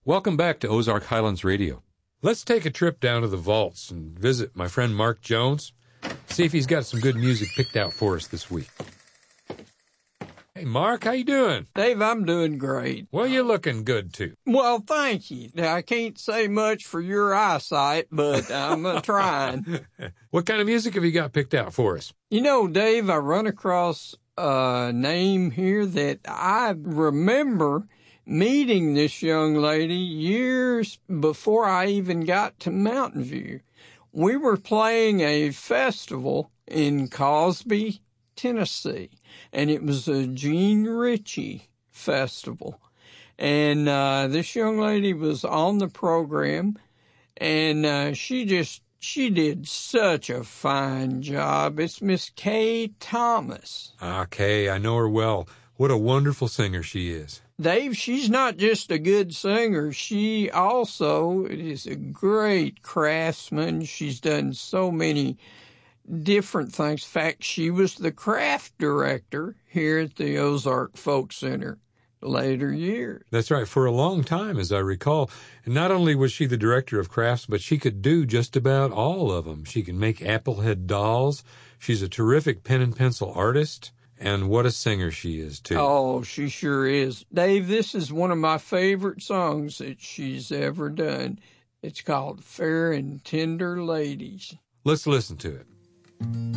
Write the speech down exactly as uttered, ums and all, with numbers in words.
Welcome back to Ozark Highlands Radio. Let's take a trip down to the vaults and visit my friend Mark Jones. See if he's got some good music picked out for us this week. Hey, Mark, how you doing? Dave, I'm doing great. Well, you're looking good, too. Well, thank you. Now, I can't say much for your eyesight, but I'm uh, trying. What kind of music have you got picked out for us? You know, Dave, I run across a name here that I remember meeting this young lady years before I even got to Mountain View. We were playing a festival in Cosby, Tennessee, and it was a Gene Ritchie festival. And uh, this young lady was on the program, and uh, she just, she did such a fine job. It's Miss Kay Thomas. Ah, Kay, I know her well. What a wonderful singer she is. Dave, she's not just a good singer. She also is a great craftsman. She's done so many different things. In fact, she was the craft director here at the Ozark Folk Center later years. That's right, for a long time, as I recall. And not only was she the director of crafts, but she could do just about all of them. She can make applehead dolls. She's a terrific pen and pencil artist. And what a singer she is, too. Oh, she sure is. Dave, this is one of my favorite songs that she's ever done. It's called Fair and Tender Ladies. Let's listen to it.